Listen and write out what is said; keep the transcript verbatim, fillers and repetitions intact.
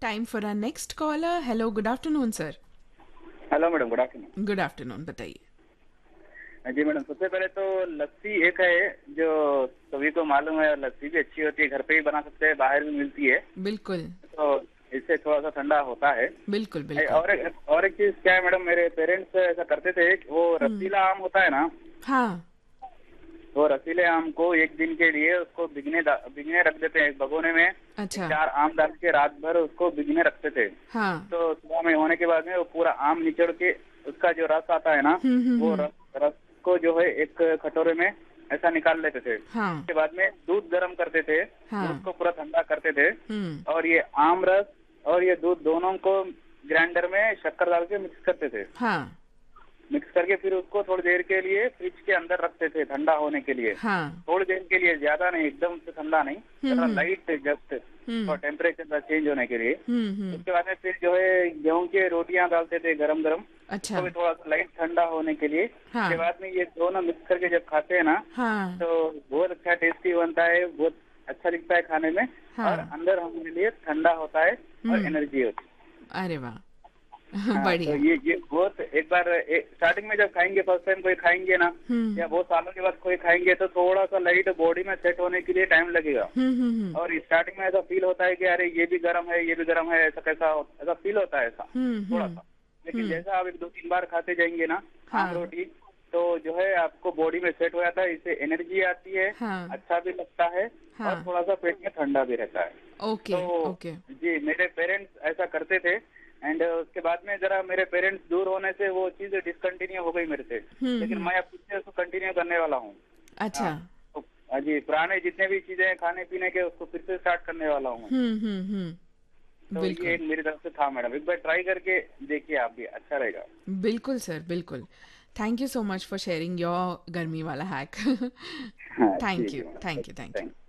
Time for our next collar. Hello, good afternoon sir. Hello madam, good afternoon. Good afternoon, बताइए। जी madam, सबसे पहले तो लस्सी एक है जो सभी को मालूम है, और लस्सी भी अच्छी होती है, घर पे ही बना सकते हैं, बाहर भी मिलती है। बिल्कुल तो इससे थोड़ा सा ठंडा होता है। बिल्कुल ए, बिल्कुल। और एक और एक चीज क्या है मैडम, मेरे पेरेंट्स ऐसा करते थे, वो हम्म। रसीला आम होता है ना, हाँ। वो रसीले आम को एक दिन के लिए उसको भिगने दा- भिगने रख देते हैं एक भगोने में। एक अच्छा। चार आम डाल के रात भर उसको भिगने रखते थे। हाँ। तो सुबह में होने के बाद में वो पूरा आम निचोड़ के उसका जो रस आता है ना, हम्म हम्म वो हम्म। रस रस को जो है एक कटोरे में ऐसा निकाल लेते थे। हाँ उसके बाद में दूध गर्म करते थे, दूध हाँ। को पूरा ठंडा करते थे, हम्म। और ये आम रस और ये दूध दोनों को ग्राइंडर में शक्कर डाल के मिक्स करते थे। हाँ मिक्स करके फिर उसको थोड़ी देर के लिए फ्रिज के अंदर रखते थे ठंडा होने के लिए। हाँ। थोड़ी देर के लिए, ज्यादा नहीं, एकदम से ठंडा नहीं, हम्म जरा हम्म लाइट जस्ट, और हम्म टेम्परेचर का चेंज होने के लिए। हम्म हम्म। उसके बाद में फिर जो है गेहूं की रोटियां डालते थे गरम गरम, अच्छा। उसको भी थोड़ा सा लाइट ठंडा होने के लिए। उसके हाँ बाद में ये दोनों मिक्स करके जब खाते हैं ना, हाँ तो बहुत अच्छा टेस्टी बनता है, बहुत अच्छा दिखता है खाने में, और हाँ। अंदर हमारे लिए ठंडा होता है और हम्म। एनर्जी होती है। अरे वाह। हाँ, तो बढ़िया। ये ये बहुत, एक बार स्टार्टिंग में जब खाएंगे, फर्स्ट टाइम कोई खाएंगे ना, हम्म या बहुत सालों के बाद कोई खाएंगे, तो थोड़ा सा लाइट बॉडी में सेट होने के लिए टाइम लगेगा। हम्म हम्म और स्टार्टिंग में ऐसा फील होता है कि अरे ये भी गर्म है, ये भी गर्म है, ऐसा कैसा हो- ऐसा फील होता है, ऐसा हम्म थोड़ा हम्म सा। लेकिन हम्म। जैसा आप एक दो तीन बार खाते जाएंगे ना आम हाँ रोटी, तो जो है आपको बॉडी में सेट हो जाता है, इससे एनर्जी आती है, हाँ अच्छा भी लगता है, और हाँ। थोड़ा सा पेट में ठंडा भी रहता है। ओके तो ओके। जी, मेरे पेरेंट्स ऐसा करते थे। एंड उसके बाद में जरा मेरे पेरेंट्स दूर होने से वो चीज डिसकंटिन्यू हो गई मेरे से, हम्म लेकिन हम्म। मैं अब फिर से उसको कंटिन्यू करने वाला हूँ। हाँ, अच्छा। तो हाँ जी, पुराने जितने भी चीजें हैं खाने पीने के, उसको फिर से स्टार्ट करने वाला हूँ मैं। हम्म हम्म हम्म। तो ये बिल्कुल एक मेरी तरफ से था मैडम, एक बार ट्राई करके देखिए, आप भी अच्छा रहेगा। बिल्कुल सर, बिल्कुल। Thank you so much for sharing your गर्मी वाला हैक। हाँ थैंक ठीक यू है madam, thank you thank you. Thank